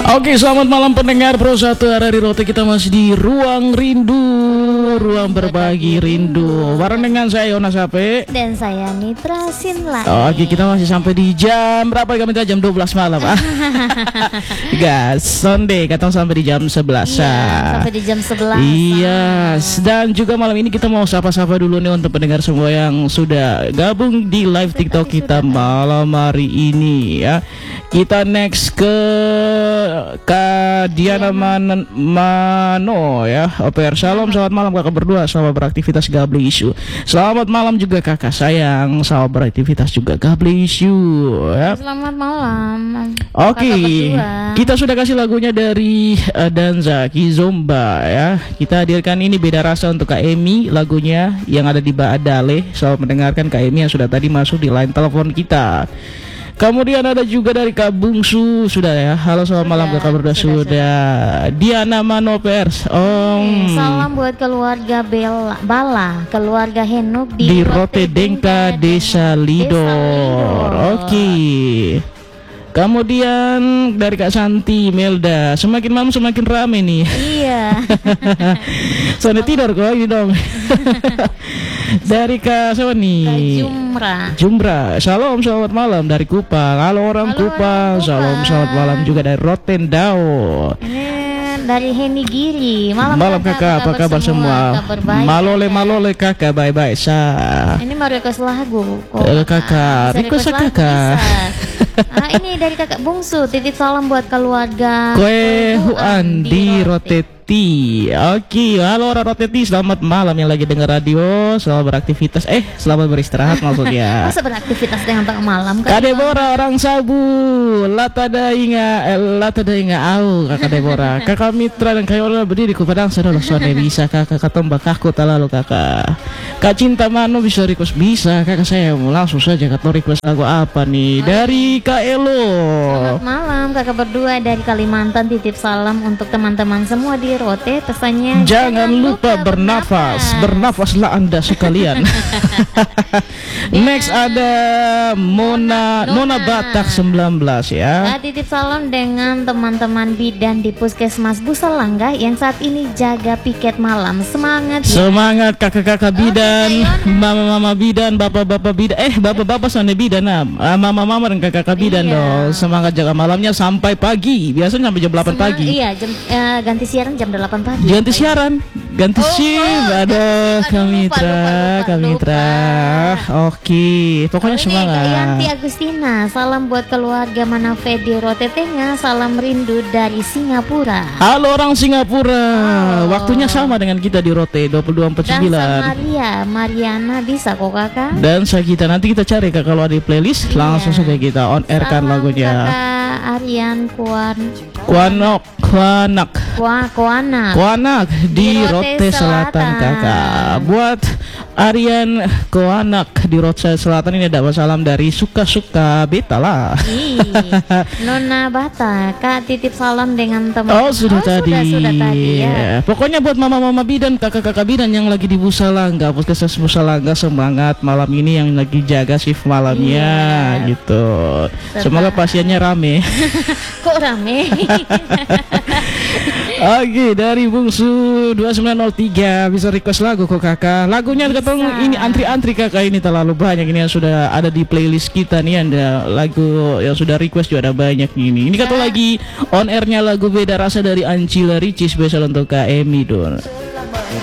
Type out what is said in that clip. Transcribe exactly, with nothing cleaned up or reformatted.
Oke, selamat malam pendengar Pro satu hari Rote. Kita masih di Ruang Rindu, ruang berbagi rindu. Bareng dengan saya Yonas Hape dan saya Nitra Sinla. Oke, kita masih sampai di jam berapa kami tadi? Jam dua belas malam. Ah. Guys, Sunday kita sampai di jam sebelas. Iya, sampai di jam sebelas. Iya, dan juga malam ini kita mau sapa-sapa dulu nih untuk pendengar semua yang sudah gabung di live TikTok kita malam hari ini ya. Kita next ke Kak Diana Man Mano ya. O P R Shalom, selamat malam kakak berdua, selamat beraktivitas gable isu. Selamat malam juga kakak sayang, selamat beraktivitas juga gable isu ya. Selamat malam. Oke, okay. Kita sudah kasih lagunya dari uh, Danza Kizomba ya. Kita hadirkan ini beda rasa untuk Kak Emi, lagunya yang ada di Baadale. Selamat mendengarkan Kak Emi yang sudah tadi masuk di line telepon kita. Kemudian ada juga dari Kak Bungsu, sudah ya. Halo selamat sudah, malam kakak berdua sudah, sudah. sudah. Diana Manopers. Oh. Salam buat keluarga Bella, Bala, keluarga Henuk di, di Rote Dengka Desa Lidor. Oke. Okay. Kemudian dari Kak Santi Melda, semakin malam semakin rame nih. Iya. Soalnya tidur kok ini dong. Dari Kak siapa nih? Kak Jumra. Jumra. Salam selamat malam dari Kupang. Halo orang Halo Kupang. Orang Salam selamat malam juga dari Rotendao. Ini dari Heni Giri. Malam, malam kakak, apa kabar semua? Kabar baik, malole kakak. malole kakak, bye bye sa. Ini mau request lagu. Oh, eh, kakak, request kakak. Ah, ini dari kakak Bungsu, titip salam buat keluarga Kue Huan di Roteti. Oke, halo orang Roteti, selamat malam yang lagi dengar radio, selamat beraktivitas, eh selamat beristirahat maksudnya. Masa beraktivitas dengan tengah malam? Kak Deborah orang Sabu, latada inga, eh, latada inga au, kakak Deborah, kakak Mitra dan kayak orang berdiri ku padang saudara suami bisa kakak katombak aku talalu kakak. Kak Cinta Mano bisa request bisa kakak saya mau langsung saja kata request lagu apa nih dari Kak Elo. Selamat malam kakak berdua dari Kalimantan, titip salam untuk teman-teman semua di Rote, pesannya jangan, jangan lupa, lupa bernafas, bernafaslah anda sekalian. Next ada Mona Nona, Nona Batak sembilan belas ya. Nah, titip salam dengan teman-teman bidan di Puskesmas Busalangga yang saat ini jaga piket malam. Semangat ya. Semangat kakak-kakak bidan, mama-mama bidan, bapak-bapak bidan, eh bapak-bapak sana bidan, nah. mama-mama dan kakak-kakak bidan iya. dong. Semangat jaga malamnya sampai pagi. Biasanya sampai jam delapan Semang, pagi. Iya, jam uh, ganti siaran jam delapan pagi. Ganti siaran, ganti oh, shift. Oh, aduh, Kamitra, Kamitra. Oke, pokoknya oh, semangat. Yanti Agustina, salam buat keluarga Manafe di Rote Tengah. Salam rindu dari Singapura. Halo orang Singapura. Oh. Waktunya sama dengan kita di Rote dua puluh dua empat puluh sembilan. Dan Maria, Mariana bisa kok kakak. Dan saya kita nanti kita cari kak kalau ada di playlist iya. Langsung saja kita on air kan lagunya. Kakak Aryan Kuan Kuanok Kuanak Kua, Kuanak Kuanak di, di Rote Selatan. Selatan kakak. Buat Aryan Kuanak di Rote Selatan ini ada salam dari suka-suka beta lah. Nona Bata, kak titip salam dengan teman. Oh sudah oh, tadi. Sudah, sudah tadi ya. Pokoknya buat mama-mama bidan, kakak-kakak bidan yang lagi di Busalangga, Puskesmas Busalangga, semangat malam ini yang lagi jaga shift malamnya iya. Gitu. Serta. Semoga pasiennya rame. Kok rame? Oke, dari Bungsu dua sembilan nol tiga bisa request lagu kok kakak. Lagunya ketemu ini antri-antri kakak, ini terlalu banyak ini yang sudah ada di playlist kita nih, ada lagu yang sudah request juga ada banyak ini. Ini kata lagi on airnya lagu beda rasa dari Ancila Ricis spesial untuk Kak Emi Don.